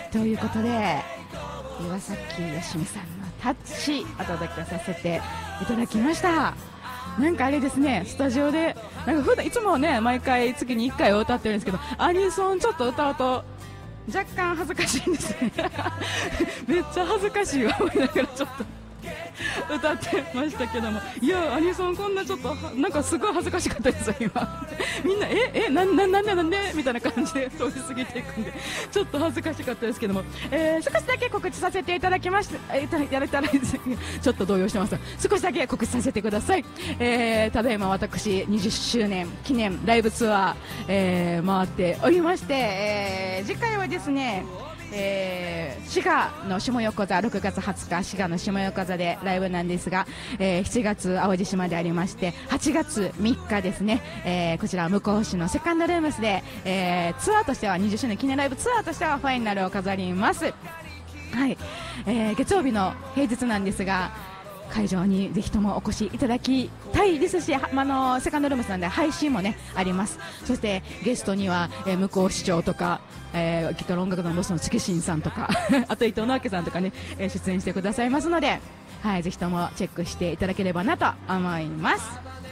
ということで岩崎よしみさんのタッチお届けさせていただきました。なんかあれですね、スタジオでなんか普段いつもね毎回月に1回歌ってるんですけど、アニソンちょっと歌うと若干恥ずかしいんですねめっちゃ恥ずかしいわ思いながらちょっと歌ってましたけども、いやアニソンこんなちょっとなんかすごい恥ずかしかったですよ今みんななんでみたいな感じで通り過ぎていくんでちょっと恥ずかしかったですけども、少しだけ告知させていただきましたやれたらちょっと動揺してますが少しだけ告知させてください。ただいま私20周年記念ライブツアー、回っておりまして、次回はですね滋賀の下横座6月20日滋賀の下横座でライブなんですが、7月淡路島でありまして8月3日ですね、こちら向日市のセカンドルームスで、ツアーとしては20周年記念ライブツアーとしてはファイナルを飾ります。はい、月曜日の平日なんですが会場にぜひともお越しいただきたいですし、セカンドルームスなんで配信もねあります。そしてゲストには、向こう市長とか、ギター音楽のボスの月新さんとかあと伊藤直樹さんとかね、出演してくださいますので、はい、ぜひともチェックしていただければなと思います。